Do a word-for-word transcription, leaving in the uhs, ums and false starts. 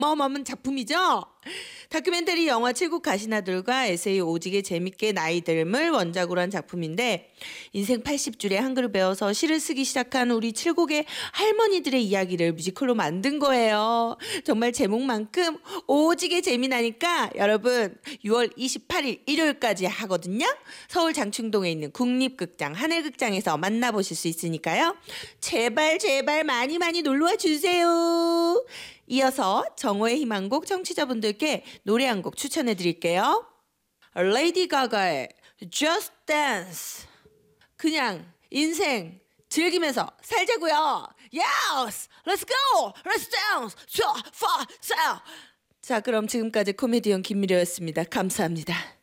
어마어마한 작품이죠. 다큐멘터리 영화 칠국 가시나들과 에세이 오지게 재밌게 나이 듦을 원작으로 한 작품인데 인생 팔십 줄에 한글을 배워서 시를 쓰기 시작한 우리 칠국의 할머니들의 이야기를 뮤지컬로 만든 거예요. 정말 제목만큼 오지게 재미나니까 여러분 유월 이십팔일 일요일까지 하거든요. 서울 장충동에 있는 국립극장 하늘극장에서 만나보실 수 있으니까요. 제발 제발 많이 많이 놀러와 주세요. 이어서 정오의 희망곡 청취자분들께 노래 한 곡 추천해 드릴게요. 레이디 가가의 Just Dance. 그냥 인생 즐기면서 살자고요. Yes! Let's go! Let's dance! 자, 파, 사. 자, 그럼 지금까지 코미디언 김미려였습니다. 감사합니다.